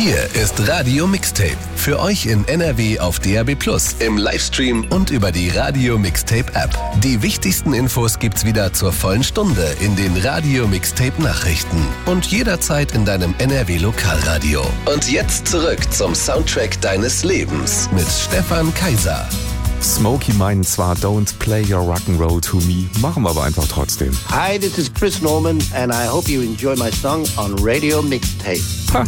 Hier ist Radio Mixtape. Für euch in NRW auf DAB+, im Livestream und über die Radio Mixtape App. Die wichtigsten Infos gibt's wieder zur vollen Stunde in den Radio Mixtape Nachrichten und jederzeit in deinem NRW Lokalradio. Und jetzt zurück zum Soundtrack deines Lebens mit Stefan Kaiser. Smokey meinen zwar Don't Play Your Rock'n'Roll to Me, machen wir aber einfach trotzdem. Hi, this is Chris Norman and I hope you enjoy my song on Radio Mixtape.